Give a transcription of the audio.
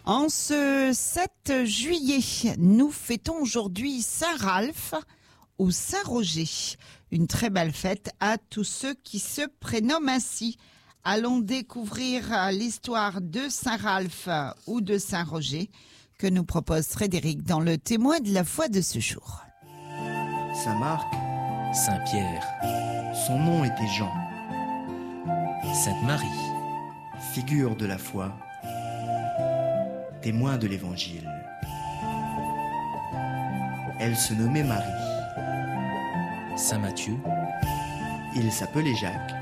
En ce 7 juillet, nous fêtons aujourd'hui Saint-Ralph ou Saint-Roger. Une très belle fête à tous ceux qui se prénomment ainsi. Allons découvrir l'histoire de Saint-Ralph ou de Saint-Roger que nous propose Frédéric dans le témoin de la foi de ce jour. Saint-Marc, Saint-Pierre, son nom était Jean, Sainte-Marie, figure de la foi, témoin de l'Évangile. Elle se nommait Marie. Saint-Matthieu, Il s'appelait Jacques.